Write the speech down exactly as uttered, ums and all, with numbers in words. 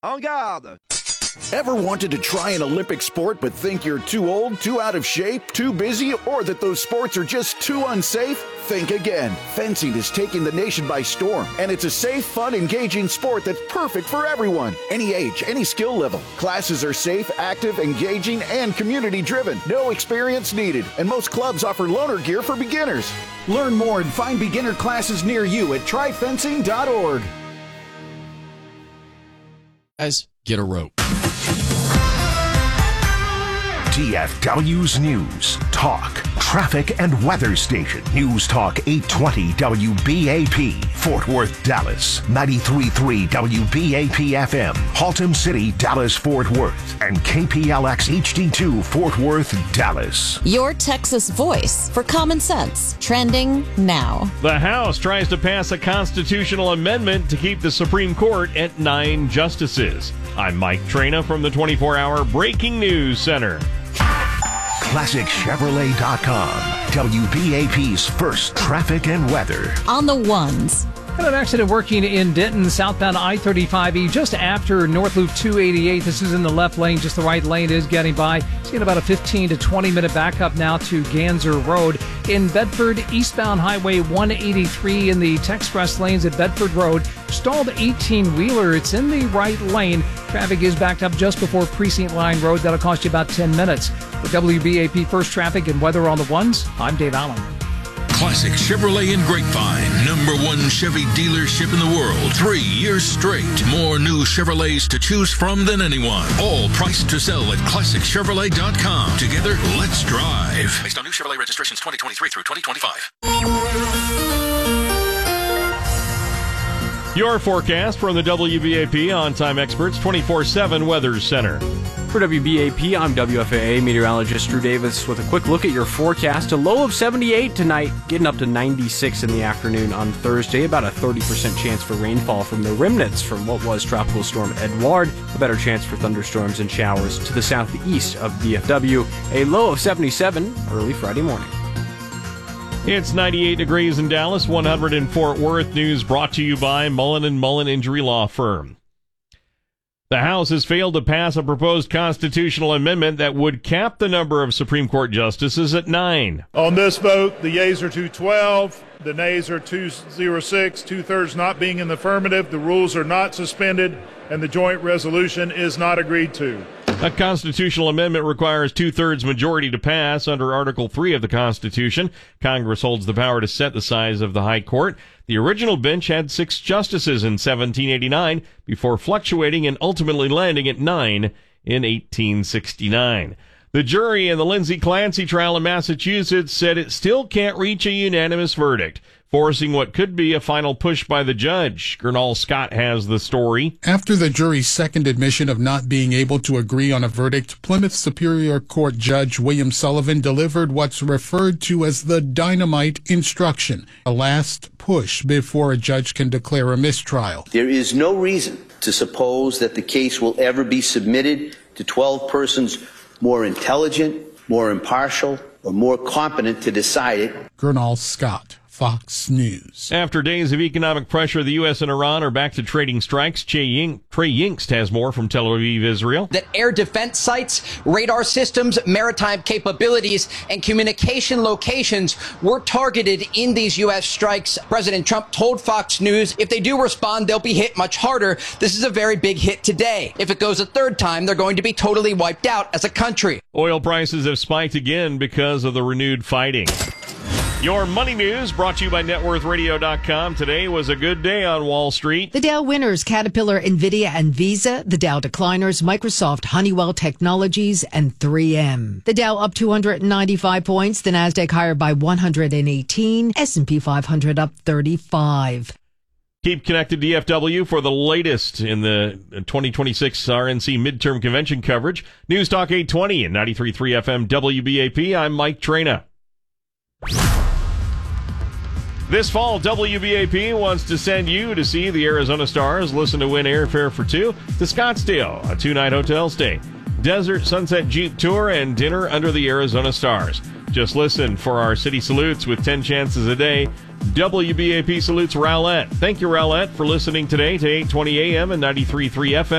En garde! Ever wanted to try an Olympic sport but think you're too old, too out of shape, too busy, or that those sports are just too unsafe? Think again. Fencing is taking the nation by storm, and it's a safe, fun, engaging sport that's perfect for everyone. Any age, any skill level. Classes are safe, active, engaging, and community-driven. No experience needed, and most clubs offer loaner gear for beginners. Learn more and find beginner classes near you at try fencing dot org. Guys, get a rope. T F W's News, Talk, Traffic, and Weather Station. News Talk eight twenty W B A P, Fort Worth, Dallas. ninety-three point three W B A P F M, Haltom City, Dallas, Fort Worth. And K P L X H D two, Fort Worth, Dallas. Your Texas voice for common sense. Trending now. The House tries to pass a constitutional amendment to keep the Supreme Court at nine justices. I'm Mike Traina from the twenty-four hour Breaking News Center. Classic Chevrolet dot com, W B A P's first traffic and weather. On the ones. Had an accident working in Denton, southbound I thirty-five E, just after North Loop two eighty-eight. This is in the left lane, just the right lane is getting by. Seeing about a fifteen to twenty minute backup now to Ganser Road. In Bedford, eastbound Highway one eighty-three in the Texpress lanes at Bedford Road. Stalled eighteen-wheeler. It's in the right lane. Traffic is backed up just before Precinct Line Road. That'll cost you about ten minutes. For W B A P First Traffic and Weather on the Ones, I'm Dave Allen. Classic Chevrolet in Grapevine, number one Chevy dealership in the world. Three years straight. More new Chevrolets to choose from than anyone. All priced to sell at Classic Chevrolet dot com. Together, let's drive. Based on new Chevrolet registrations twenty twenty-three through twenty twenty-five. Your forecast from the W B A P On-Time Experts twenty-four seven Weather Center. For W B A P, I'm W F A A meteorologist Drew Davis with a quick look at your forecast. A low of seventy-eight tonight, getting up to ninety-six in the afternoon on Thursday. About a thirty percent chance for rainfall from the remnants from what was Tropical Storm Edouard. A better chance for thunderstorms and showers to the southeast of D F W. A low of seventy-seven early Friday morning. It's ninety-eight degrees in Dallas, one hundred in Fort Worth. News brought to you by Mullen and Mullen Injury Law Firm. The House has failed to pass a proposed constitutional amendment that would cap the number of Supreme Court justices at nine. On this vote, the yeas are two twelve, the nays are two oh six, two-thirds not being in the affirmative. The rules are not suspended, and the joint resolution is not agreed to. A constitutional amendment requires two-thirds majority to pass. Under Article three of the Constitution, Congress holds the power to set the size of the High Court. The original bench had six justices in seventeen eighty-nine before fluctuating and ultimately landing at nine in eighteen sixty-nine. The jury in the Lindsay Clancy trial in Massachusetts said it still can't reach a unanimous verdict, forcing what could be a final push by the judge. Gernal Scott has the story. After the jury's second admission of not being able to agree on a verdict, Plymouth Superior Court Judge William Sullivan delivered what's referred to as the dynamite instruction, a last push before a judge can declare a mistrial. There is no reason to suppose that the case will ever be submitted to twelve persons more intelligent, more impartial, or more competent to decide it. Gernal Scott, Fox News. After days of economic pressure, the U S and Iran are back to trading strikes. Trey Yingst has more from Tel Aviv, Israel. That air defense sites, radar systems, maritime capabilities, and communication locations were targeted in these U S strikes. President Trump told Fox News if they do respond, they'll be hit much harder. This is a very big hit today. If it goes a third time, they're going to be totally wiped out as a country. Oil prices have spiked again because of the renewed fighting. Your money news brought to you by net worth radio dot com. Today was a good day on Wall Street. The Dow winners, Caterpillar, Nvidia, and Visa. The Dow decliners, Microsoft, Honeywell Technologies, and three M. The Dow up two hundred ninety-five points. The Nasdaq higher by one hundred eighteen. S and P five hundred up thirty-five. Keep connected to D F W for the latest in the twenty twenty-six R N C midterm convention coverage. News Talk eight twenty and ninety-three point three F M W B A P. I'm Mike Traina. This fall, W B A P wants to send you to see the Arizona Stars. Listen to win airfare for two to Scottsdale, a two-night hotel stay, desert sunset Jeep tour, and dinner under the Arizona Stars. Just listen for our city salutes with ten chances a day. W B A P salutes Rowlett. Thank you, Rowlett, for listening today to eight twenty A M and ninety-three point three F M.